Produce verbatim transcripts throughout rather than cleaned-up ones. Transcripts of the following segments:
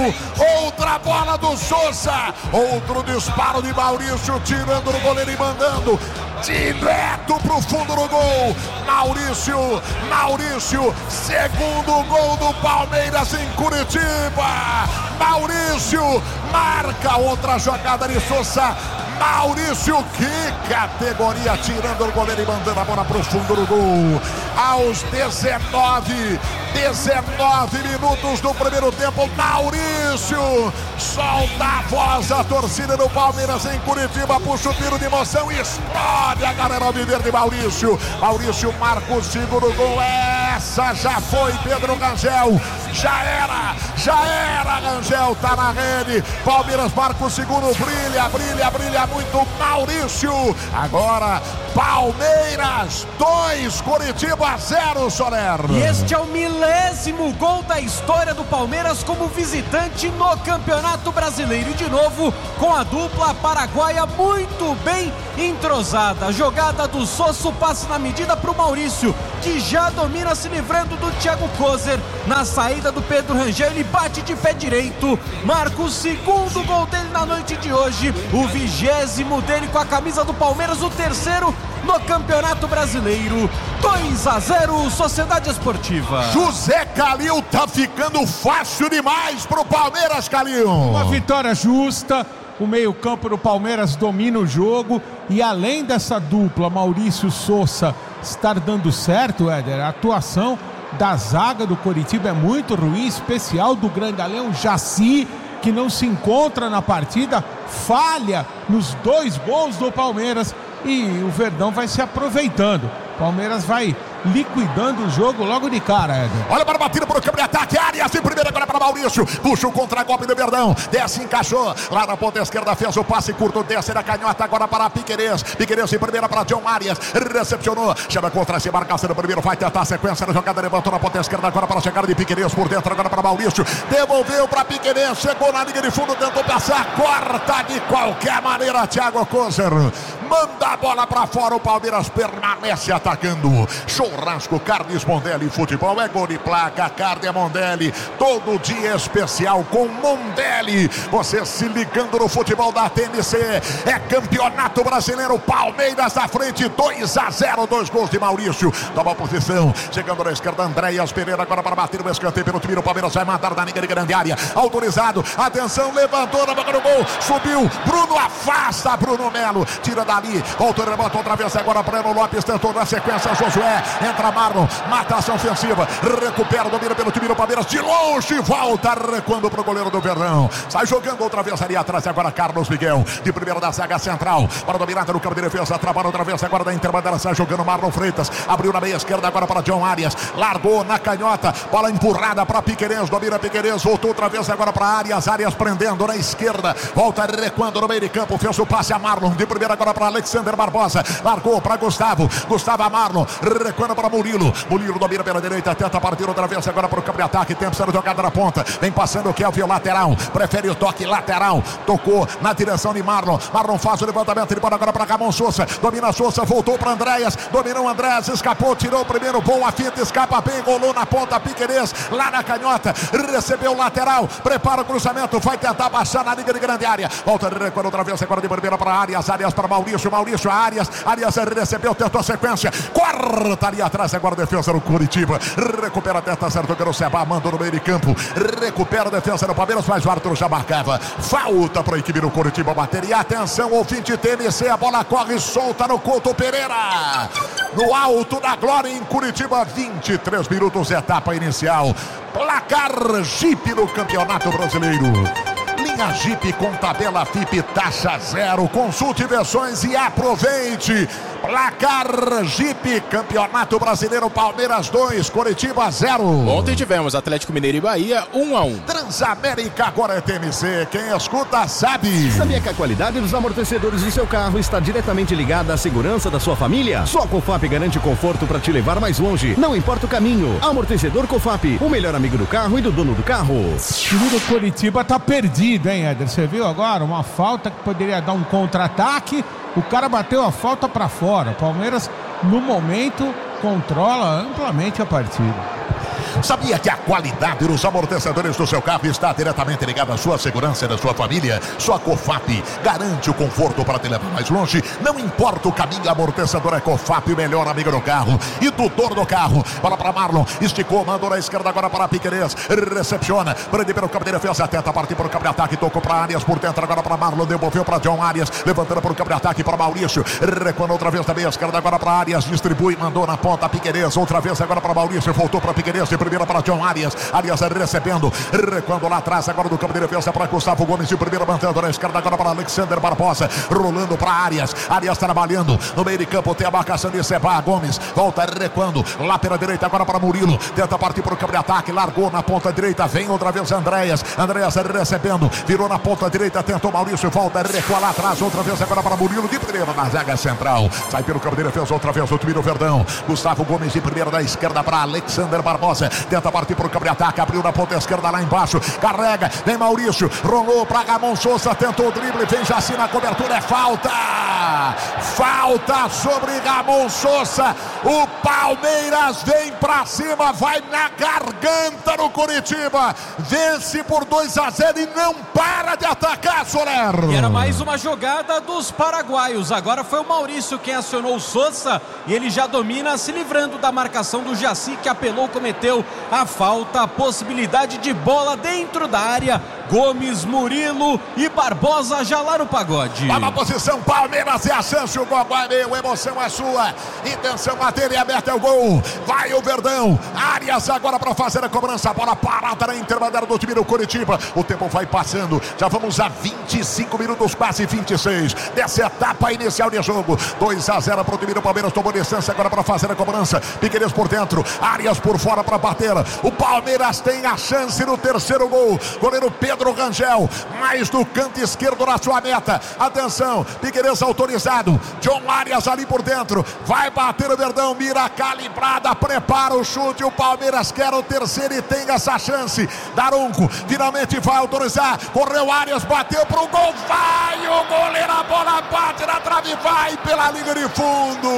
outra bola do Sousa, outro disparo de Maurício, tirando no goleiro e mandando direto pro fundo do gol. Maurício, Maurício, segundo gol do Palmeiras em Curitiba. Maurício marca outra jogada de Sousa. Maurício, que categoria, tirando o goleiro e mandando a bola pro fundo do gol. Aos dezenove, dezenove minutos do primeiro tempo, Maurício solta a voz da torcida do Palmeiras em Curitiba, puxa o tiro de emoção e explode a galera alviverde. Maurício, Maurício marca o segundo gol. Essa já foi, Pedro Rangel, já era, já era, Rangel tá na rede. Palmeiras marca o segundo, brilha, brilha, brilha muito Maurício. Agora Palmeiras dois, Curitiba zero, Soler. E este é o milésimo gol da história do Palmeiras como visitante no Campeonato Brasileiro. E de novo com a dupla paraguaia muito bem entrosada. Jogada do Sosso, passe na medida para o Maurício, que já domina, se livrando do Thiago Kozer. Na saída do Pedro Rangel, ele bate de pé direito, marca o segundo gol dele na noite de hoje, o vigésimo dele com a camisa do Palmeiras, o terceiro no Campeonato Brasileiro. Dois a zero, Sociedade Esportiva. José Calil tá ficando fácil demais pro Palmeiras, Calil. Uma vitória justa. O meio-campo do Palmeiras domina o jogo e além dessa dupla Maurício Sousa estar dando certo, Éder, a atuação da zaga do Coritiba é muito ruim, especial do grandalhão Jaci, que não se encontra na partida, falha nos dois gols do Palmeiras e o Verdão vai se aproveitando. Palmeiras vai liquidando o jogo logo de cara, Éder. Olha para a batida para o câmbio de ataque, Arias em primeira, agora para Maurício, puxa o contra-golpe do Verdão, desce, encaixou, lá na ponta esquerda fez o passe curto, desce na canhota, agora para Piquerez, Piquerez em primeira para John Arias, recepcionou, chama contra essa marcação do primeiro, vai tentar a sequência da jogada, levantou na ponta esquerda, agora para a chegada de Piquerez por dentro, agora para Maurício, devolveu para Piquerez, chegou na linha de fundo, tentou passar, corta de qualquer maneira, Thiago Kozer, manda a bola para fora, o Palmeiras permanece atacando. Churrasco Carnes Mondelli, futebol é gol de placa, carne é Mondelli, todo dia especial com Mondelli, você se ligando no futebol da T N C, é Campeonato Brasileiro, Palmeiras na frente, dois a zero, dois gols de Maurício, toma a posição, chegando na esquerda, Andréas Pereira, agora para bater o escanteio pelo time do Palmeiras, vai mandar na linha de grande área, autorizado, atenção, levantou na boca do gol, subiu, Bruno afasta, Bruno Melo, tira dali, voltou, levanta outra vez agora, Breno Lopes tentou na sequência, Josué, entra Marlon, mata a ação ofensiva, recupera, domina pelo time do Palmeiras, de longe, volta, recuando pro goleiro do Verdão, sai jogando outra vez ali atrás, agora Carlos Miguel, de primeira da zaga central, para dominada no campo de defesa, trabalha outra vez, agora da Interbandeira, sai jogando Marlon Freitas, abriu na meia esquerda, agora para John Arias, largou na canhota, bola empurrada para Piquerez, domina Piquerez, voltou outra vez agora para Arias, Arias prendendo na esquerda, volta recuando no meio de campo, fez o passe a Marlon, de primeira agora para Alexander Barbosa, largou para Gustavo, Gustavo a Marlon, recuando para Murilo, Murilo domina pela direita, tenta partir outra vez agora para o campo de ataque, tempo sendo jogada na ponta, vem passando o Kelvin, o lateral, prefere o toque lateral, tocou na direção de Marlon, Marlon faz o levantamento, ele bola agora para Ramon Sousa, domina Sousa, voltou para Andréas, dominou Andréas, escapou, tirou o primeiro, bom a finta, escapa bem, rolou na ponta, Piquerez, lá na canhota, recebeu o lateral, prepara o cruzamento, vai tentar baixar na liga de grande área, volta de recuo outra vez, agora de primeira para Arias, Arias para Maurício, Maurício, Arias, Arias recebeu, tentou a sequência, corta ali atrás, agora a defesa do Curitiba, recupera a testa, certo, o Seba, mandou no meio de campo, recupera a defesa do Palmeiras, mas o Arthur já marcava, falta para a equipe do Curitiba bater, e atenção, ouvinte T M C, a bola corre solta no Couto Pereira, no alto da glória em Curitiba, vinte e três minutos, etapa inicial, placar Jeep no Campeonato Brasileiro. Linha Jeep com tabela F I P taxa zero. Consulte versões e aproveite. Placar Jeep, Campeonato Brasileiro, Palmeiras dois, Coritiba zero. Ontem tivemos Atlético Mineiro e Bahia um a um. Transamérica agora é T M C, quem escuta sabe. Sabia que a qualidade dos amortecedores do seu carro está diretamente ligada à segurança da sua família? Só a Cofap garante conforto para te levar mais longe, não importa o caminho. Amortecedor Cofap, o melhor amigo do carro e do dono do carro. O time do Coritiba tá perdido, hein, Éder? Você viu agora? Uma falta que poderia dar um contra-ataque. O cara bateu a falta para fora. O Palmeiras, no momento, controla amplamente a partida. Sabia que a qualidade dos amortecedores do seu carro está diretamente ligada à sua segurança e da sua família? Sua Cofap garante o conforto para te levar mais longe. Não importa o caminho, amortecedor é Cofap, o melhor amigo do carro e tutor do carro. Bola para Marlon, esticou, mandou na esquerda agora para Piquerez, recepciona, prende pelo campo de defesa, tenta partir para o campo de ataque, tocou para Arias por dentro, agora para Marlon, devolveu para John Arias, levantando para o campo de ataque para Maurício, recuando outra vez também, esquerda agora para Arias, distribui, mandou na ponta Piquerez, outra vez agora para Maurício, voltou para Piquerez, de primeira para John Arias, Arias recebendo, recuando lá atrás, agora do campo de defesa para Gustavo Gomes, de primeira, mantendo na esquerda agora para Alexander Barbosa, rolando para Arias, Arias trabalhando, no meio de campo tem a marcação de Seba Gomes, volta recuando, lá pela direita agora para Murilo, tenta partir para o campo de ataque, largou na ponta direita, vem outra vez Andréas, Andréas recebendo, virou na ponta direita, tentou Maurício, volta, recua lá atrás, outra vez agora para Murilo, de primeira na zaga central, sai pelo campo de defesa, outra vez o Timiro Verdão, Gustavo Gomes de primeira da esquerda para Alexander Barbosa, tenta partir para o campo de ataque, abriu na ponta esquerda lá embaixo, carrega, vem Maurício, rolou para Ramon Souza, tentou o drible, vem Jaci na cobertura, é falta, falta sobre Ramon Souza, o Palmeiras vem pra cima, vai na garganta no Curitiba, vence por dois a zero e não para de atacar, Soler. E era mais uma jogada dos paraguaios, agora foi o Maurício quem acionou o Souza e ele já domina, se livrando da marcação do Jaci, que apelou, cometeu a falta, a possibilidade de bola dentro da área, Gomes, Murilo e Barbosa já lá no pagode. Vai na posição, Palmeiras é a chance, o gol é meu, a emoção é sua, intenção bater e aberta é o gol, vai o Verdão, Arias agora para fazer a cobrança, bola parada na intermediária do time do Curitiba, o tempo vai passando, já vamos a vinte e cinco minutos, quase vinte e seis, dessa etapa inicial de jogo, dois a zero para o time do Palmeiras, tomou distância agora para fazer a cobrança, Piquerez por dentro, Arias por fora para bater, o Palmeiras tem a chance no terceiro gol, goleiro Pedro Rangel, mais do canto esquerdo na sua meta, atenção, Piquerez autorizado, John Arias ali por dentro, vai bater o Verdão, mira calibrada, prepara o chute, o Palmeiras quer o terceiro e tem essa chance, Daronco finalmente vai autorizar, correu Arias, bateu pro gol, vai o goleiro, a bola bate na trave, vai pela linha de fundo,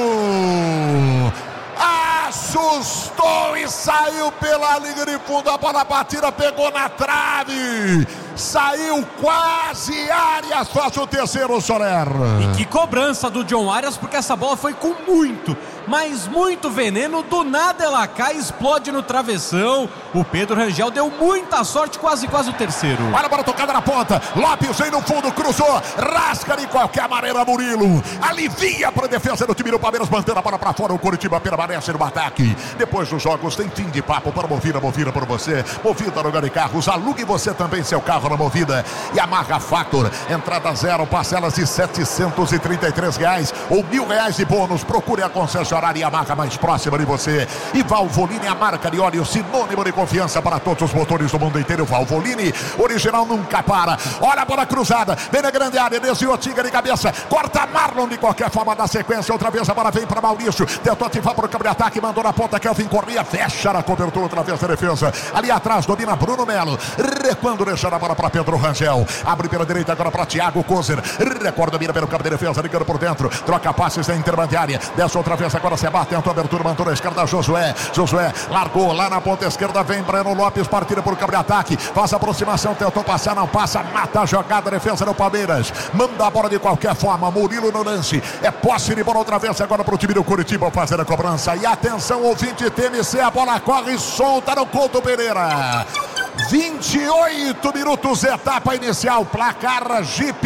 assustou e saiu pela linha de fundo, a bola batida pegou na trave, saiu quase, Arias faz o terceiro, Soler. E que cobrança do John Arias, porque essa bola foi com muito, mas muito veneno, do nada ela cai, explode no travessão, o Pedro Rangel deu muita sorte, quase quase o terceiro. Olha a bola tocada na ponta, Lopes vem no fundo, cruzou, rasca de qualquer maneira Murilo, alivia para a defesa do time do Palmeiras, mantendo a bola para fora, o Curitiba permanece no ataque. Depois dos jogos tem fim de papo para Movida, Movida por você, Movida no lugar de carros, alugue você também seu carro na Movida. E Yamaha Factor, entrada zero, parcelas de setecentos e trinta e três reais ou mil reais de bônus, procure a concessionária Yamaha mais próxima de você. E Valvoline, a marca de óleo sinônimo de confiança para todos os motores do mundo inteiro. Valvoline, original nunca para. Olha a bola cruzada, vem na grande área, desviou, Tinga de cabeça, corta Marlon de qualquer forma na sequência, outra vez a bola vem para Maurício, tentou ativar para o campo de ataque, mandou na ponta, Kelvin Corrêa, fecha na cobertura, outra vez a defesa, ali atrás domina Bruno Melo, recuando, deixando a bola para Pedro Rangel, abre pela direita agora para Thiago Kozer, recorda, mira pelo campo de defesa, ligando por dentro, troca passes na intermediária, desce outra vez agora, Seba, tenta a abertura, mandou na esquerda, Josué, Josué, largou lá na ponta esquerda, vem Breno Lopes, partida por campo de ataque, faz a aproximação, tentou passar, não passa, mata a jogada, defesa do Palmeiras, manda a bola de qualquer forma, Murilo no lance, é posse de bola outra vez agora para o time do Curitiba fazer a cobrança, e atenção, ouvinte T M C, a bola corre e solta no Couto Pereira. vinte e oito minutos, etapa inicial, placar Jeep.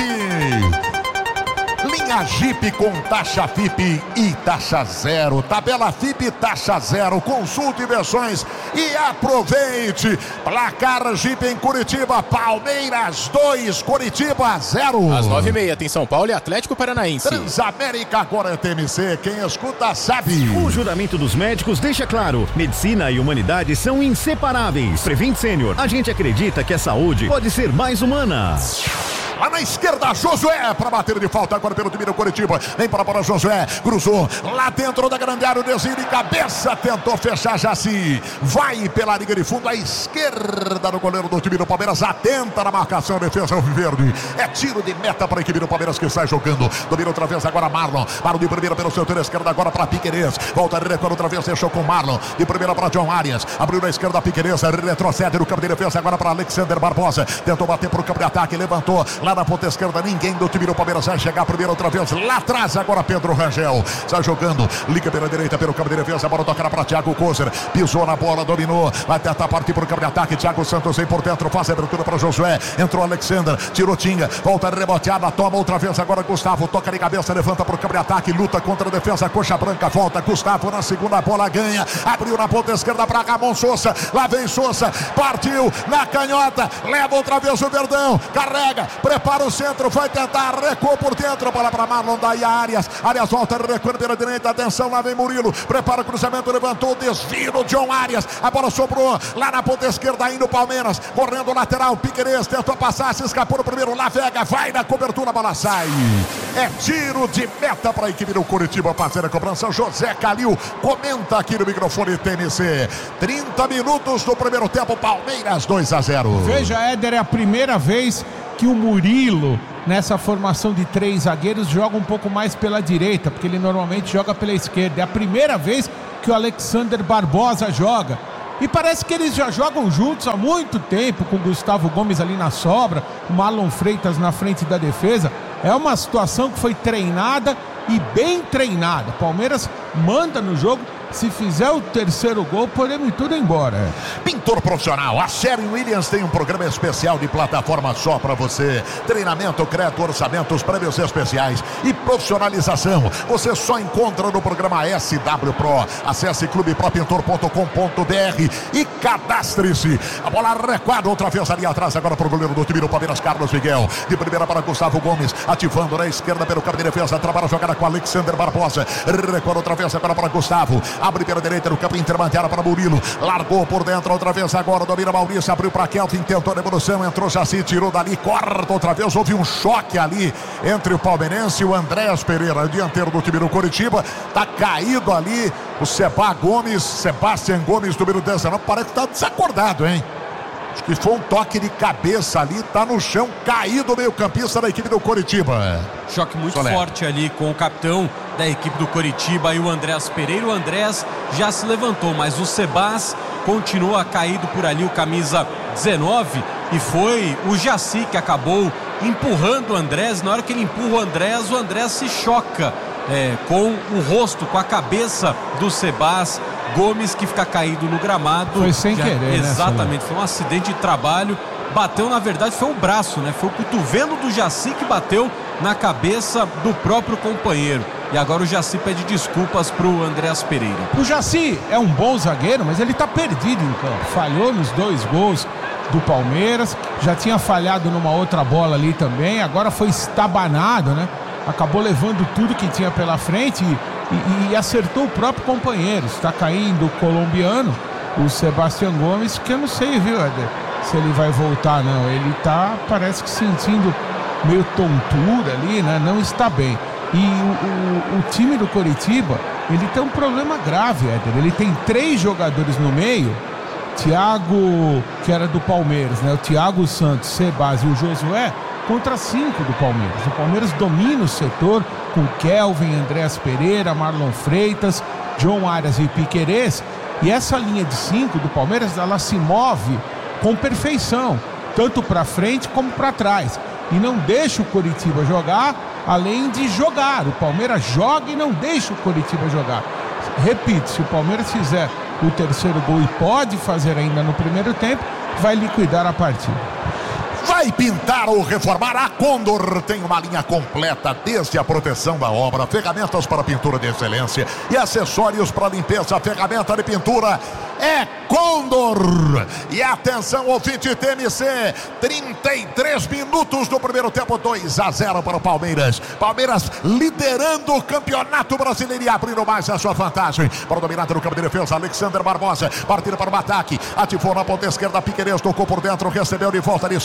Linha Jeep com taxa F I P e taxa zero. Tabela F I P, taxa zero. Consulte versões e aproveite. Placar Jeep em Curitiba. Palmeiras dois, Curitiba zero. Às nove e meia tem São Paulo e Atlético Paranaense. Transamérica agora é T M C. Quem escuta sabe. O juramento dos médicos deixa claro: medicina e humanidade são inseparáveis. Prevent Senior, a gente acredita que a saúde pode ser mais humana. Lá na esquerda, Josué para bater de falta agora pelo time do Coritiba. Vem para a bola, Josué. Cruzou lá dentro da grande área. O desvio de cabeça. Tentou fechar Jaci. Vai pela linha de fundo à esquerda do goleiro do time do Palmeiras. Atenta na marcação. Defesa Alviverde. É tiro de meta para a equipe do Palmeiras que sai jogando. Domina outra vez agora Marlon. Marlon de primeira pelo setor esquerdo agora para Piquerez. Volta a recuar outra vez. Deixou com Marlon. De primeira para John Arias. Abriu na esquerda Piquerez. Retrocede no campo de defesa agora para Alexander Barbosa. Tentou bater para o campo de ataque. Levantou lá na ponta esquerda. Ninguém do time do Palmeiras vai chegar primeiro outra vez. Lá atrás agora Pedro Rangel. Sai jogando. Liga pela direita pelo campo de defesa. A bola tocará para Thiago Kozer. Pisou na bola. Dominou. Vai tentar partir para o campo de ataque. Thiago Santos vem por dentro. Faz a abertura para Josué. Entrou Alexander. Tirou Tinga. Volta reboteada. Toma outra vez agora Gustavo. Toca de cabeça. Levanta para o campo de ataque. Luta contra a defesa. Coxa branca. Volta. Gustavo na segunda bola. Ganha. Abriu na ponta esquerda para Ramon Sousa. Lá vem Sousa. Partiu na canhota. Leva outra vez o Verdão. Carrega. Prepara o centro. Vai tentar. Recuou por dentro. Bola para Marlon. Daí Arias. Arias volta. Recuando pela direita. Atenção. Lá vem Murilo. Prepara o cruzamento. Levantou o desvio do John Arias. A bola sobrou. Lá na ponta esquerda ainda o Palmeiras. Correndo o lateral. Piquerez. Tentou passar. Se escapou no primeiro. Lá Vega. Vai na cobertura. A bola sai. É tiro de meta para a equipe do Coritiba fazer a cobrança. José Calil comenta aqui no microfone T M C. trinta minutos do primeiro tempo. Palmeiras dois a zero. Veja, Éder, é a primeira vez que o Murilo, nessa formação de três zagueiros, joga um pouco mais pela direita, porque ele normalmente joga pela esquerda. É a primeira vez que o Alexander Barbosa joga. E parece que eles já jogam juntos há muito tempo, com o Gustavo Gomes ali na sobra, o Marlon Freitas na frente da defesa. É uma situação que foi treinada e bem treinada. Palmeiras manda no jogo. Se fizer o terceiro gol, podemos ir tudo embora. Pintor profissional, a Sherwin Williams tem um programa especial de plataforma só para você. Treinamento, crédito, orçamentos, prêmios especiais e profissionalização. Você só encontra no programa S W Pro. Acesse clube pro pintor ponto com ponto b r e cadastre-se. A bola recuada outra vez ali atrás, agora para o goleiro do time do Palmeiras, Carlos Miguel. De primeira para Gustavo Gomes, ativando na esquerda pelo campo de defesa. Trabalha a jogada com Alexander Barbosa. Recuada outra vez agora para Gustavo. Abre pela direita no campo intermediário para Murilo. Largou por dentro outra vez agora. Domina Maurício. Abriu para Kelvin. Tentou a devolução. Entrou Jaci. Tirou dali. Corta outra vez. Houve um choque ali entre o palmeirense e o Andréas Pereira, dianteiro do time do Coritiba. Tá caído ali o Seba Gomes. Sebastião Gomes, número dezenove. Parece que tá desacordado, hein? Acho que foi um toque de cabeça ali, tá no chão, caído o meio-campista da equipe do Coritiba. Choque muito Soler. forte ali com o capitão da equipe do Coritiba e o Andréas Pereira. O Andréas já se levantou, mas o Sebas continua caído por ali, o camisa dezenove, e foi o Jaci que acabou empurrando o Andréas. Na hora que ele empurra o Andréas, o Andréas se choca é, com o rosto, com a cabeça do Sebas Gomes, que fica caído no gramado. Foi sem Já, querer, exatamente, né, foi um acidente de trabalho. Bateu, na verdade, foi o braço, né? Foi o cotovelo do Jaci que bateu na cabeça do próprio companheiro. E agora o Jaci pede desculpas pro Andréas Pereira. O Jaci é um bom zagueiro, mas ele tá perdido em campo. Falhou nos dois gols do Palmeiras, já tinha falhado numa outra bola ali também, agora foi estabanado, né? Acabou levando tudo que tinha pela frente e, e, e acertou o próprio companheiro. Está caindo o colombiano, o Sebastião Gomes, que eu não sei, viu, Éder, se ele vai voltar, não. Ele tá, parece que sentindo meio tontura ali, né? Não está bem. E o, o, o time do Coritiba, ele tem um problema grave, Éder. Ele tem três jogadores no meio. Thiago, que era do Palmeiras, né? O Thiago Santos, Sebas e o Josué, contra cinco do Palmeiras. O Palmeiras domina o setor com Kelvin, Andréas Pereira, Marlon Freitas, John Arias e Piquerez. E essa linha de cinco do Palmeiras, ela se move com perfeição, tanto para frente como para trás. E não deixa o Coritiba jogar, além de jogar. O Palmeiras joga e não deixa o Coritiba jogar. Repito, se o Palmeiras fizer o terceiro gol, e pode fazer ainda no primeiro tempo, vai liquidar a partida. Vai pintar ou reformar? A Condor tem uma linha completa, desde a proteção da obra, ferramentas para pintura de excelência e acessórios para limpeza. Ferramenta de pintura é Condor. E atenção, ouvinte T M C, trinta e três minutos do primeiro tempo, dois a zero para o Palmeiras. Palmeiras liderando o Campeonato Brasileiro e abrindo mais a sua vantagem. Para o dominante no campo de defesa, Alexander Barbosa, partida para o ataque, ativou na ponta esquerda, Piquerez tocou por dentro, recebeu de volta de Sousa, volta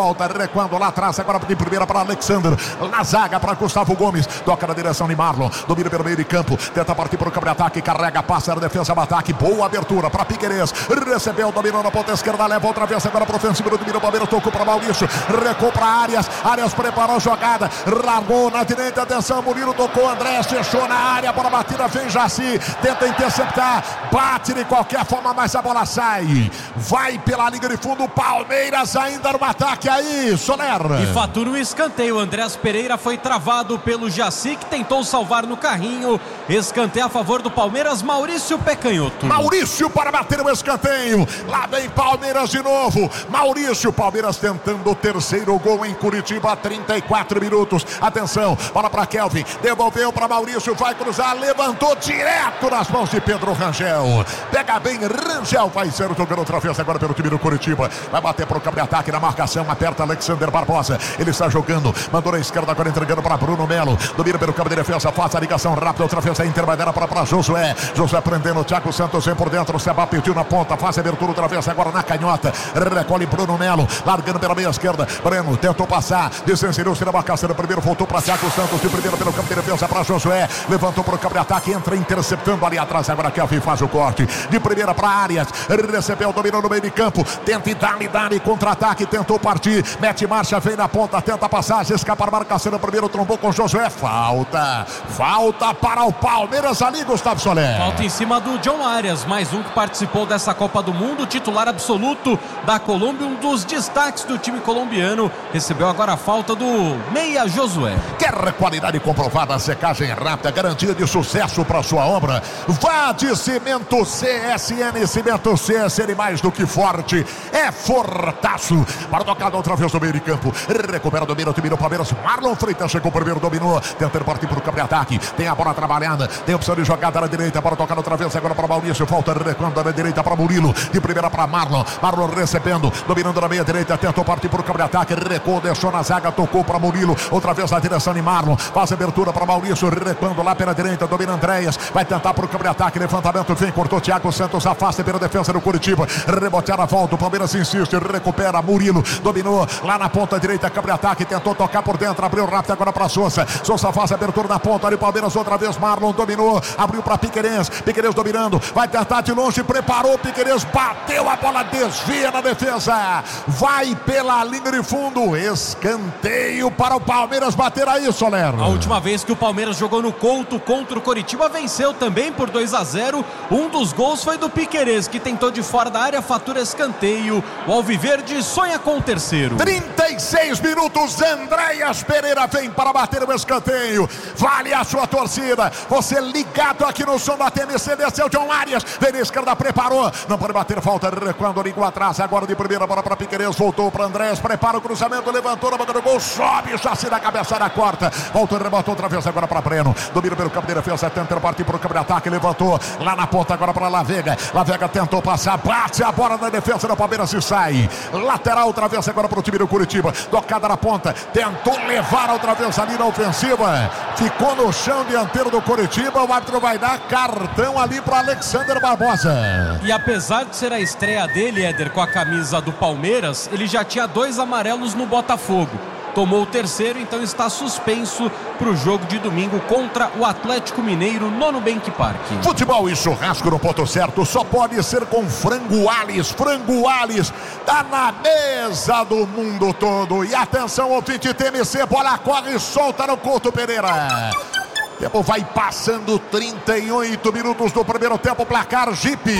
volta, recuando lá atrás, agora de primeira para Alexander, na zaga para Gustavo Gomes, toca na direção de Marlon, domina pelo meio de campo, tenta partir para o câmbio de ataque, carrega, passa na defesa do ataque, boa abertura para Piquerez, recebeu, dominou na ponta esquerda, leva outra vez agora para o ofensivo, domina o Palmeiras, tocou para Maurício, recuou para Arias, Arias preparou a jogada, largou na direita, atenção, Murilo tocou, André fechou na área, a bola batida, vem Jaci, tenta interceptar, bate de qualquer forma, mas a bola sai, vai pela linha de fundo, Palmeiras ainda no ataque aí, Soler. E fatura o escanteio, Andrés Pereira foi travado pelo Jaci, que tentou salvar no carrinho, escanteio a favor do Palmeiras, Maurício Pecanhoto. Maurício para bater o escanteio, lá vem Palmeiras de novo, Maurício, Palmeiras tentando o terceiro gol em Curitiba, trinta e quatro minutos, atenção, bola para Kelvin, devolveu para Maurício, vai cruzar, levantou direto nas mãos de Pedro Rangel, pega bem, Rangel vai ser o jogando outra vez agora pelo time do Curitiba, vai bater para o campo de ataque na marcação, aperta Alexander Barbosa, ele está jogando, mandou na esquerda agora entregando para Bruno Melo, domina pelo campo de defesa, faz a ligação rápida, outra vez a Inter vai dar para, para Josué, Josué prendendo o Thiago Santos, vem por dentro, Seba pediu na ponta, faz a abertura outra vez agora na canhota, recolhe Bruno Melo, largando pela meia esquerda, Breno tentou passar, descenseriu-se na marcação, primeiro voltou para Thiago Santos, de primeiro pelo campo de defesa para Josué, levantou para o campo de ataque, entra interceptando ali atrás, agora Kelvin faz o corte, de primeira para Arias, recebeu, dominou no meio de campo, tenta e dá-lhe, dá-lhe, contra-ataque, tentou partir, mete marcha, vem na ponta, tenta passar, escapa a marcação, no primeiro trombou com Josué, falta, falta para o Palmeiras ali, Gustavo Soler. Falta em cima do John Arias, mais um que participou dessa Copa do Mundo, titular absoluto da Colômbia, um dos destaques do time colombiano, recebeu agora a falta do meia Josué. Quer qualidade comprovada, secagem rápida, garantia de sucesso para sua obra? Vá de Cimento C S N, Cimento C S N mais do que forte, é fortaço, para tocar outra vez no meio de campo, recupera, domina o time do Palmeiras, Marlon Freitas chegou primeiro, dominou, tentando partir para o campo de ataque, tem a bola trabalhada, tem opção de jogada na direita, para tocar outra vez agora para Maurício, volta recuando na direita para Murilo, de primeira para Marlon, Marlon recebendo, dominando na meia direita, tentou partir para o campo de ataque, recuou, deixou na zaga, tocou para Murilo, outra vez na direção de Marlon, faz a abertura para Maurício, recuando lá pela direita, domina Andréas, vai tentar para o campo de ataque, levantamento, vem, cortou Thiago Santos, afasta pela defesa do Curitiba, rebotear a volta, o Palmeiras insiste, recupera, Murilo, dominou lá na ponta direita, campo de ataque, tentou tocar por dentro, abriu rápido agora para Sousa, Sousa faz a abertura na ponta, ali o Palmeiras outra vez, Marlon dominou, abriu para Piquerez, Piquerez dominando, vai tentar de longe, preparou, Piquerez bateu a bola, desvia na defesa, vai pela linha de fundo, escanteio para o Palmeiras bater aí, Soler. A última vez que o Palmeiras jogou no Couto contra o Coritiba, venceu também por dois a zero, um dos gols foi do Piquerez, que tentou de fora da área, fatura escanteio, o Alviverde sonha com o terceiro. trinta e seis minutos, Andréas Pereira vem para bater o escanteio, vale a sua torcida, você ligado aqui no som da T M C, desceu John Arias, vem na esquerda, preparou, não pode bater, falta, recuando, ligou atrás, agora de primeira bola para Piquerez, voltou para Andrés, prepara o cruzamento, levantou na banda do gol, sobe, Jaci na cabeça da quarta, voltou, rebotou outra vez agora para Breno, domina pelo campo de defesa, tenta partir para o campo de ataque, levantou lá na ponta agora para Lavega, Lavega tentou passar, bate a bola na defesa do Palmeiras e sai, lateral outra vez agora para o time do Curitiba, tocada na ponta, tentou levar outra vez ali na ofensiva, ficou no chão dianteiro do Curitiba, o árbitro vai dar cartão ali para Alexander Barbosa. E apesar de ser a estreia dele, Éder, com a camisa do Palmeiras, ele já tinha dois amarelos no Botafogo. Tomou o terceiro, então está suspenso para o jogo de domingo contra o Atlético Mineiro no Nubank Park. Futebol e churrasco no ponto certo só pode ser com Frango Ales. Frango Ales tá na mesa do mundo todo. E atenção, ouvinte T M C, bola corre e solta no Couto Pereira. Tempo vai passando, trinta e oito minutos do primeiro tempo, placar Jeep.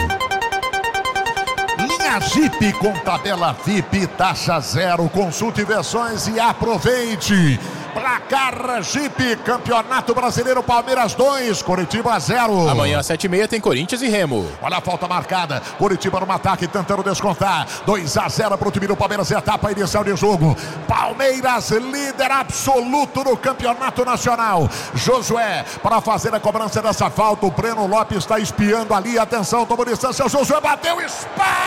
Linha Jeep com tabela V I P, taxa zero, consulte versões e aproveite. Placar Jeep, Campeonato Brasileiro, Palmeiras dois, Coritiba zero. Amanhã às sete e meia tem Corinthians e Remo. Olha a falta marcada, Coritiba no ataque tentando descontar, dois a zero para o time do Palmeiras, etapa inicial de jogo. Palmeiras líder absoluto no Campeonato Nacional. Josué para fazer a cobrança dessa falta, o Breno Lopes está espiando ali, atenção, tomou distância, Josué bateu,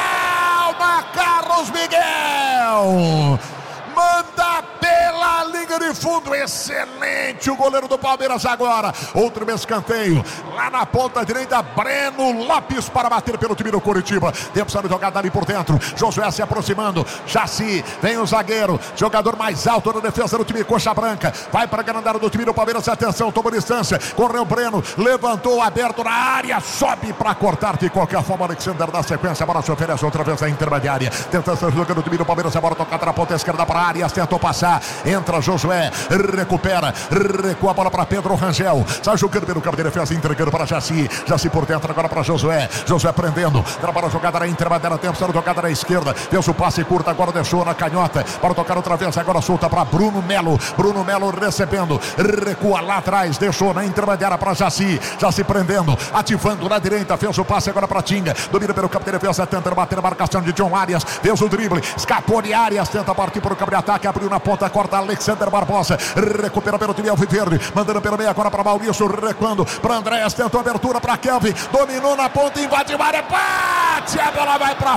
espalma Carlos Miguel. Manda pela linha linha de fundo, excelente o goleiro do Palmeiras agora. Outro escanteio, lá na ponta direita, Breno Lopes para bater pelo time do Coritiba. Tempo de jogada ali por dentro, Josué se aproximando, Jaci, vem o zagueiro, jogador mais alto na defesa do time Coxa Branca, vai para a grandada do time do Palmeiras, atenção, tomou distância, correu Breno, levantou, aberto na área, sobe para cortar de qualquer forma. Alexander na sequência, a bola se oferece outra vez na intermediária, tentando jogar do time do Palmeiras, a bola tocada na ponta esquerda para a área, tentou passar, entra Josué, recupera, recua a bola para Pedro Rangel, sai jogando pelo campo de defesa, entregando para Jaci, Jaci por dentro agora para Josué, Josué prendendo, trabalha a jogada na intermediária, tempo de jogada na esquerda, fez o passe curto, agora deixou na canhota, para tocar outra vez, agora solta para Bruno Melo, Bruno Melo recebendo, recua lá atrás, deixou na intermediária para Jaci, Jaci prendendo, ativando na direita, fez o passe agora para Tinga, domina pelo campo de defesa, tenta bater a marcação de John Arias, fez o drible, escapou de Arias, tenta partir para o campo de ataque, abriu na ponta, corta Alexander Barbosa, recupera pelo time Alviverde, mandando pelo meio agora para Maurício, recuando para Andréas, tentou abertura para Kelvin, dominou na ponta, invadiu a área, bate, a bola vai para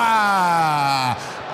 fora!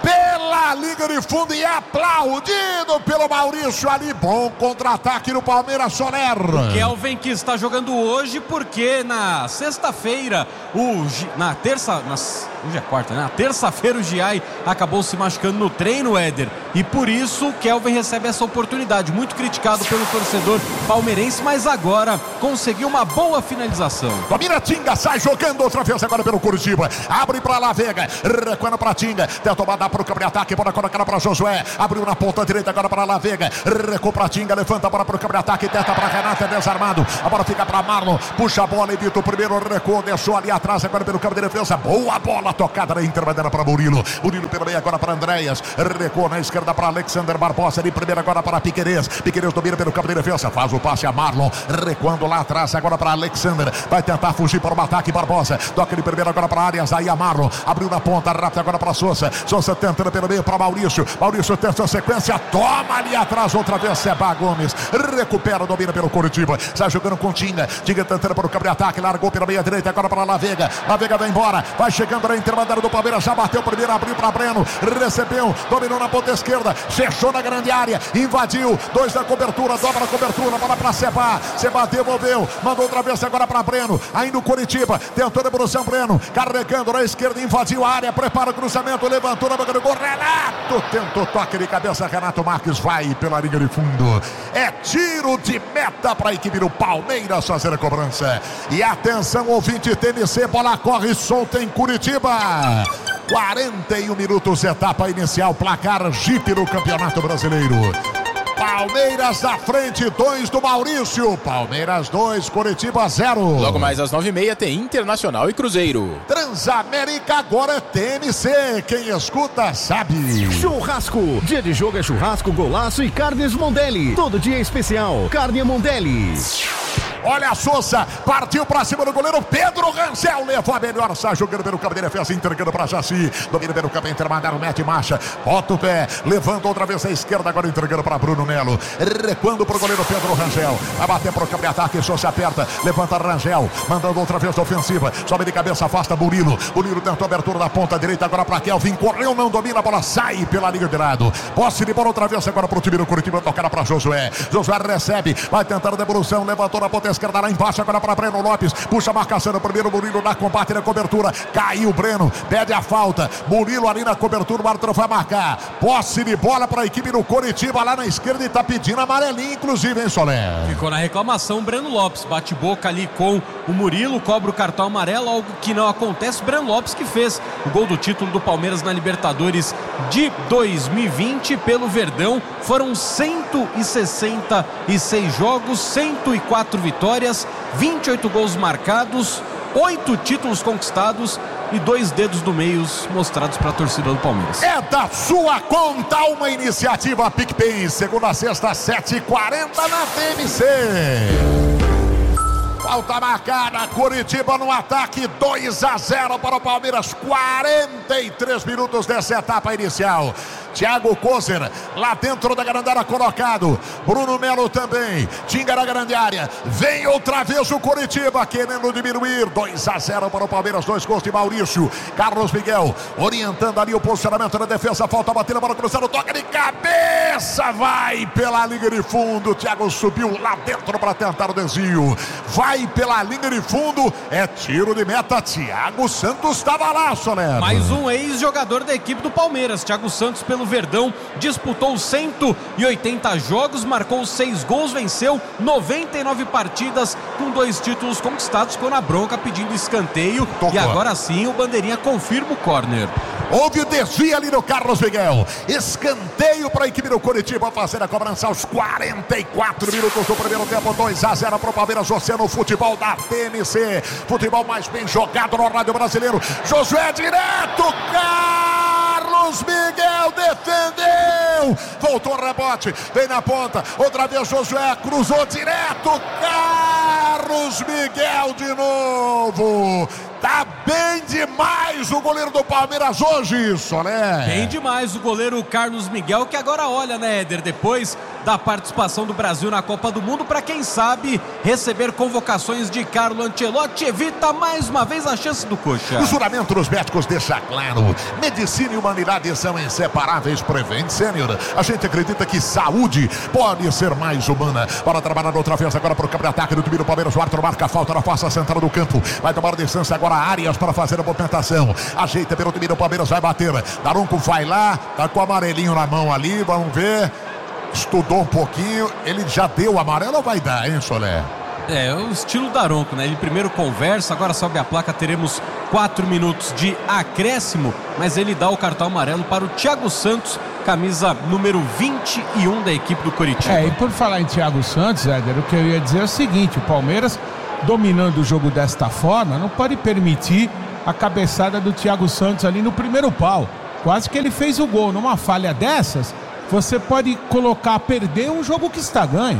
Pela linha de fundo e aplaudido pelo Maurício ali, bom contra-ataque no Palmeiras, Soler. Kelvin que está jogando hoje porque na sexta-feira, o na terça, nas, hoje é quarta, né? Na terça-feira o Giai acabou se machucando no treino, Éder, e por isso o Kelvin recebe essa oportunidade, muito criticado pelo torcedor palmeirense, mas agora conseguiu uma boa finalização. Domina Tinga, sai jogando outra vez agora pelo Curitiba, abre para La Vega, recuando para Tinga, tentou mandar para o campo de ataque, bola colocada para Josué, abriu na ponta direita agora para La Vega, recuou para Tinga, levanta a bola para o campo de ataque, tenta para Renato, é desarmado, a bola fica para Marlon, puxa a bola, evita o primeiro recuo, deixou ali atrás agora pelo campo de defesa, boa bola tocada na intermediária para Murilo, Murilo pelo meio agora para Andréas, recuou na esquerda para Alexander Barbosa, ali primeiro agora para Piquerez, Piquerez domina pelo campo de defesa, faz o passe a Marlon, recuando lá atrás agora para Alexander, vai tentar fugir para o ataque, Barbosa, toca de primeiro agora para Arias, aí a Marlon, abriu na ponta, rápido agora para Sousa, Sousa tentando pelo meio para Maurício, Maurício tenta a sequência, toma ali atrás outra vez, Seba Gomes, recupera, domina pelo Coritiba, sai jogando com Tinga, Tinga tentando para o campo de ataque, largou pela meia direita agora para La Vega, La Vega vai embora, vai chegando na intermediária do Palmeiras, já bateu primeiro, abriu para Breno, recebeu, dominou na ponta esquerda, fechou na grande área, invadiu, dois da cobertura, dobra a cobertura, bola para Seba, Seba devolveu, mandou outra vez agora para Breno, ainda o Coritiba, tentou a devolução, Breno, carregando na esquerda, invadiu a área, prepara o cruzamento, levantou na boca do gol, Renato tentou toque de cabeça, Renato Marques vai pela linha de fundo, é tiro de meta para a equipe do Palmeiras fazer a cobrança, e atenção ouvinte T M C, bola corre solta em Curitiba, quarenta e um minutos, etapa inicial, placar Jeep no Campeonato Brasileiro. Palmeiras à frente, dois do Maurício. Palmeiras dois, Coritiba zero. Logo mais às nove e meia tem Internacional e Cruzeiro. Transamérica agora é T M C. Quem escuta sabe. Churrasco. Dia de jogo é churrasco, golaço e carnes Mondelli. Todo dia é especial. Carne Mondelli. Olha a Sousa, partiu pra cima do goleiro Pedro Rangel, levou a melhor, sai jogando pelo campo de defesa, entregando pra Jaci, domina pelo campo intermediário, mete marcha, bota o pé, levanta outra vez a esquerda, agora entregando pra Bruno Melo, recuando pro goleiro Pedro Rangel, vai bater pro campo de ataque, Sousa aperta, levanta Rangel, mandando outra vez a ofensiva, sobe de cabeça, afasta Murilo, Murilo tentou abertura da ponta direita, agora pra Kelvin, correu, não domina, a bola sai pela linha de lado, posse de bola outra vez agora pro time do Curitiba, tocada pra Josué, Josué recebe, vai tentar a devolução, levantou na ponta esquerda lá embaixo, agora para Breno Lopes, puxa a marcação no primeiro, Murilo na combate, na cobertura, caiu o Breno, pede a falta, Murilo ali na cobertura, o árbitro vai marcar, posse de bola para a equipe do Coritiba, lá na esquerda, e tá pedindo amarelinho, inclusive, hein, Soler? Ficou na reclamação o Breno Lopes, bate boca ali com o Murilo, cobra o cartão amarelo, algo que não acontece, o Breno Lopes que fez o gol do título do Palmeiras na Libertadores de dois mil e vinte pelo Verdão, foram cento e sessenta e seis jogos, cento e quatro vitórias, vinte e oito gols marcados, oito títulos conquistados e dois dedos do meio mostrados para a torcida do Palmeiras. É da sua conta uma iniciativa PicPay, segunda a sexta, sete e quarenta na T M C. Falta marcada, Curitiba no ataque, dois a zero para o Palmeiras, quarenta e três minutos dessa etapa inicial. Thiago Kozer, lá dentro da grande área colocado. Bruno Melo também. Tinga na grande área. Vem outra vez o Coritiba querendo diminuir. dois a zero para o Palmeiras, dois gols de Maurício. Carlos Miguel orientando ali o posicionamento da defesa. Falta batida para cruzar o toque de cabeça. Vai pela linha de fundo. Thiago subiu lá dentro para tentar o desvio. Vai pela linha de fundo. É tiro de meta. Thiago Santos estava lá, Soler. Mais um ex-jogador da equipe do Palmeiras. Thiago Santos pelo Verdão disputou cento e oitenta jogos, marcou seis gols, venceu noventa e nove partidas com dois títulos conquistados. Ficou na bronca pedindo escanteio. Tocou. E agora sim o bandeirinha confirma o córner. Houve o desvio ali no Carlos Miguel. Escanteio para a equipe do Coritiba fazer a cobrança aos quarenta e quatro minutos do primeiro tempo. dois a zero para o Palmeiras. Você no futebol da T M C. Futebol mais bem jogado no rádio brasileiro. Josué direto. Carlos Miguel defendeu. Voltou o rebote. Vem na ponta. Outra vez Josué cruzou direto. Carlos Miguel de novo. Tá bem demais o goleiro do Palmeiras hoje, isso, né? Bem demais o goleiro Carlos Miguel, que agora olha, né, Éder, depois da participação do Brasil na Copa do Mundo, para quem sabe receber convocações de Carlo Ancelotti, evita mais uma vez a chance do Coxa. O juramento dos médicos deixa claro: medicina e humanidade são inseparáveis. Prevent Senior. A gente acredita que saúde pode ser mais humana. Para trabalhar outra vez agora para o campo de ataque do time do Palmeiras. O árbitro marca a falta na face central do campo. Vai tomar distância agora Arias para fazer a movimentação. Ajeita pelo time do Palmeiras, vai bater. Daronco vai lá, tá com o amarelinho na mão ali, vamos ver. Estudou um pouquinho, ele já deu o amarelo ou vai dar, hein, Solé? É, o estilo Daronco, né? Ele primeiro conversa, agora sobe a placa, teremos quatro minutos de acréscimo, mas ele dá o cartão amarelo para o Thiago Santos, camisa número vinte e um da equipe do Coritiba. É, e por falar em Thiago Santos, Éder, o que eu ia dizer é o seguinte: o Palmeiras, dominando o jogo desta forma, não pode permitir a cabeçada do Thiago Santos ali no primeiro pau. Quase que ele fez o gol. Numa falha dessas, você pode colocar a perder um jogo que está ganho.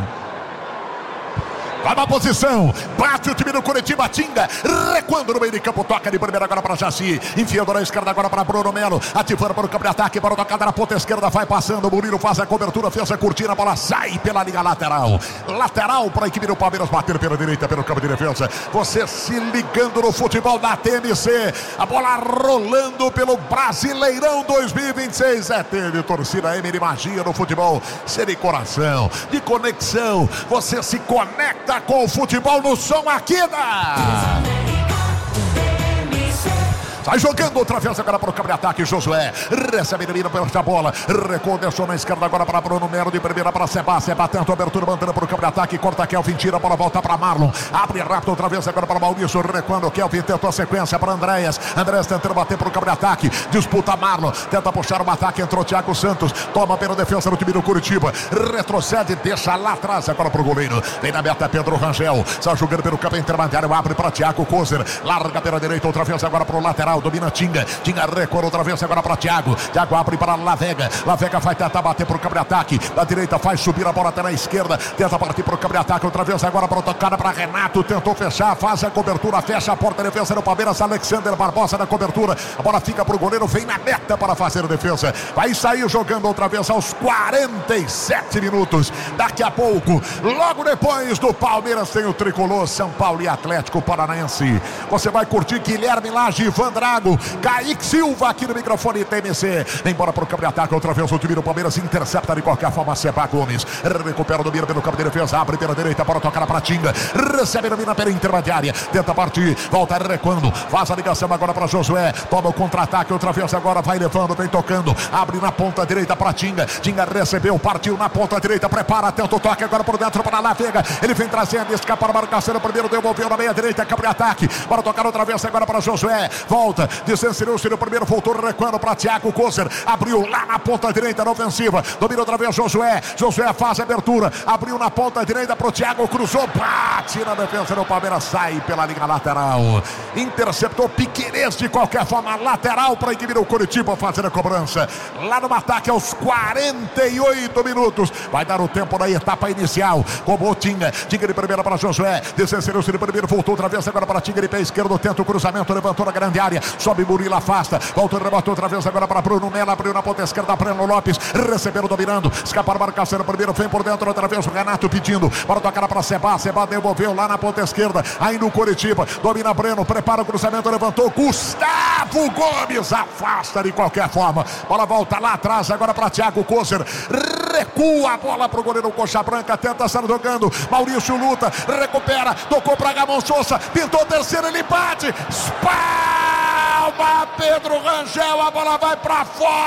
Vai na posição, bate o time do Coritiba, Tinga, recuando no meio de campo, toca de primeira agora para Jaci, enfiando na esquerda agora para Bruno Melo, ativando para o campo de ataque, para o tocada na ponta esquerda, vai passando, o Murilo faz a cobertura, fez a cortina, a bola sai pela linha lateral, lateral para a equipe do Palmeiras, bater pela direita, pelo campo de defesa, você se ligando no futebol da T M C, a bola rolando pelo Brasileirão dois mil e vinte e seis, é T de torcida, M de magia no futebol, ser de coração, de conexão, você se conecta com o futebol no som aqui da... Sai jogando outra vez agora para o campo de ataque. Josué recebe domina pela bola. Recondicionou na esquerda agora para Bruno Melo. De primeira para Seba. Seba tenta a abertura, mandando para o campo de ataque. Corta Kelvin, tira a bola, volta para Marlon. Abre rápido outra vez agora para Maurício. Recuando Kelvin, tentou a sequência para Andréas. Andréas tentando bater para o campo de ataque. Disputa Marlon. Tenta puxar o ataque. Entrou Thiago Santos. Toma pela defesa do time do Curitiba. Retrocede, deixa lá atrás agora para o goleiro. Vem na meta Pedro Rangel. Está jogando pelo campo intermediário. Abre para Thiago Kozer. Larga pela direita outra vez agora para o lateral. Domina Tinga, Tinga recuou outra vez agora para Thiago, Thiago abre para Lavega, Lavega vai tentar bater para o campo de ataque, da direita faz subir a bola até na esquerda, tenta partir para o campo de ataque, outra vez agora para o tocada para Renato, tentou fechar, faz a cobertura, fecha a porta, defesa do Palmeiras, Alexander Barbosa na cobertura, a bola fica para o goleiro, vem na meta para fazer a defesa, vai sair jogando outra vez aos quarenta e sete minutos, daqui a pouco, logo depois do Palmeiras tem o Tricolor, São Paulo e Atlético Paranaense, você vai curtir Guilherme Lage, Ivan Drago, Kaique Silva aqui no microfone T M C. Embora para o campo de ataque, outra vez o time do Palmeiras intercepta de qualquer forma Seba Gomes. Recupera o domínio pelo campo de defesa, abre pela direita para tocar para Tinga. Recebe domina pela intermediária, tenta partir, volta recuando, faz a ligação agora para Josué. Toma o contra-ataque, outra vez agora vai levando, vem tocando, abre na ponta direita para Tinga. Tinga recebeu, partiu na ponta direita, prepara, tenta o toque agora por dentro para Lavega. Ele vem trazendo, escapa para a marcação, primeiro devolveu na meia direita, campo de ataque, para tocar outra vez agora para Josué. Volta, desceu-se no primeiro, voltou recuando para Thiago Kozer, abriu lá na ponta direita na ofensiva, domina outra vez Josué, Josué faz a abertura, abriu na ponta direita para o Thiago, cruzou, bate na defesa do Palmeiras, sai pela linha lateral, interceptou Piquerez de qualquer forma, lateral para a equipe do Curitiba fazer a cobrança, lá no ataque aos quarenta e oito minutos, vai dar o tempo da etapa inicial, como o Tinga, Tinga de primeira para Josué, desceu-se no primeiro, voltou outra vez agora para Tinga de pé esquerdo, tenta o cruzamento, levantou na grande área, sobe Murilo, afasta, volta o rebote outra vez agora para Bruno Melo, abriu na ponta esquerda, Breno Lopes, receberam dominando, escaparam, marcação primeiro, vem por dentro outra vez o Renato pedindo, para tocar para Seba, Seba devolveu lá na ponta esquerda, aí no Coritiba, domina Breno, prepara o cruzamento, levantou, Gustavo Gomes, afasta de qualquer forma, bola volta lá atrás, agora para Thiago Kozer, recua a bola para o goleiro Coxa Branca, tenta estar jogando, Maurício luta, recupera, tocou para Gamon Sousa, pintou o terceiro, ele bate, espalma Pedro Rangel, a bola vai para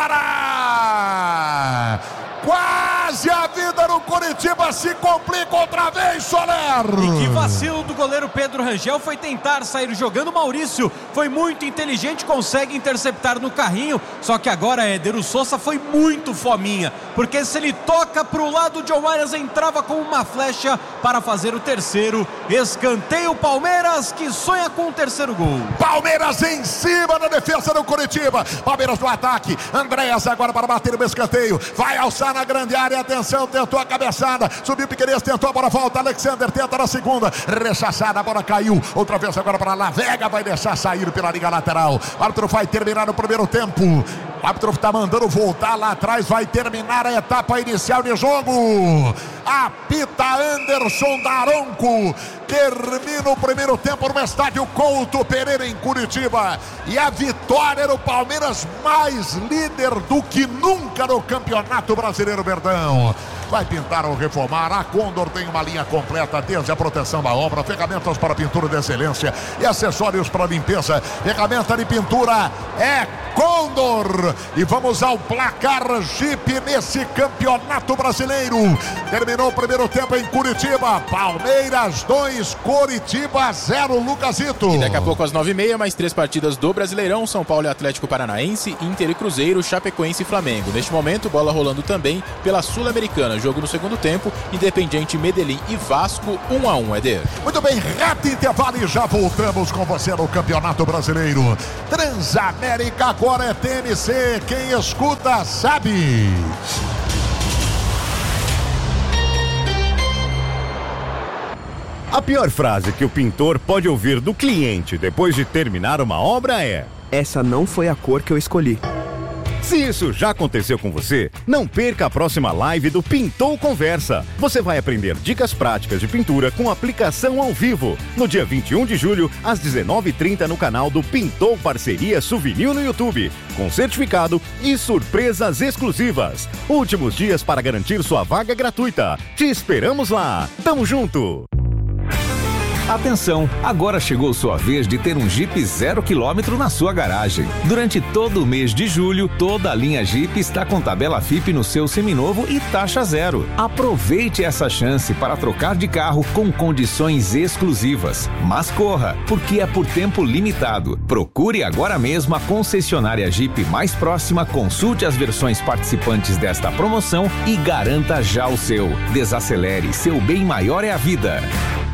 fora. Quase a vida no Coritiba se complica outra vez, Soler. E que vacilo do goleiro Pedro Rangel foi tentar sair jogando. Maurício foi muito inteligente, consegue interceptar no carrinho. Só que agora, Éder, o Sousa foi muito fominha, porque se ele toca para o lado, de Arias entrava com uma flecha para fazer o terceiro. Escanteio Palmeiras, que sonha com o terceiro gol. Palmeiras em cima da defesa do Coritiba. Palmeiras no ataque. Andréas agora para bater o escanteio. Vai alçar na grande área, atenção, tentou a cabeçada, subiu Piquerez, tentou a bola, volta, Alexander tenta na segunda, rechaçada, a bola caiu, outra vez agora para lá, Vega vai deixar sair pela liga lateral, o árbitro vai terminar no primeiro tempo, o árbitro está mandando voltar lá atrás, vai terminar a etapa inicial de jogo, apita Anderson Daronco, termina o primeiro tempo no estádio Couto Pereira em Curitiba, e a vitória do Palmeiras mais líder do que nunca no Campeonato Brasileiro, Verdão. Vai pintar ou reformar, a Condor tem uma linha completa, desde a proteção da obra, ferramentas para pintura de excelência e acessórios para limpeza. Ferramenta de pintura é Condor. E vamos ao placar Jeep nesse Campeonato Brasileiro. Terminou o primeiro tempo em Curitiba, Palmeiras dois, Coritiba zero, Lucasito. E daqui a pouco às nove e meia, mais três partidas do Brasileirão, São Paulo e Atlético Paranaense, Inter e Cruzeiro, Chapecoense e Flamengo. Neste momento, bola rolando também pela Sul-Americana. Jogo no segundo tempo, Independiente, Medellín e Vasco, um a um, Éder. Muito bem, rápido intervalo e já voltamos com você no Campeonato Brasileiro. Transamérica agora é T M C, quem escuta sabe. A pior frase que o pintor pode ouvir do cliente depois de terminar uma obra é: essa não foi a cor que eu escolhi. Se isso já aconteceu com você, não perca a próxima live do Pintou Conversa. Você vai aprender dicas práticas de pintura com aplicação ao vivo. No dia vinte e um de julho, às dezenove e trinta, no canal do Pintou Parceria Souvenir no YouTube. Com certificado e surpresas exclusivas. Últimos dias para garantir sua vaga gratuita. Te esperamos lá. Tamo junto! Atenção, agora chegou sua vez de ter um Jeep zero quilômetro na sua garagem. Durante todo o mês de julho, toda a linha Jeep está com tabela F I P no seu seminovo e taxa zero. Aproveite essa chance para trocar de carro com condições exclusivas. Mas corra, porque é por tempo limitado. Procure agora mesmo a concessionária Jeep mais próxima, consulte as versões participantes desta promoção e garanta já o seu. Desacelere, seu bem maior é a vida.